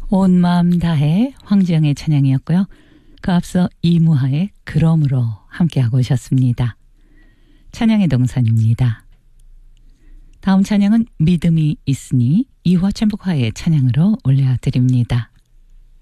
온 마음 다해 황지영의 찬양이었고요. 그 앞서 이무하의 그러므로 함께하고 오셨습니다. 찬양의 동산입니다. 다음 찬양은 믿음이 있으니 이화 천북화의 찬양으로 올려드립니다.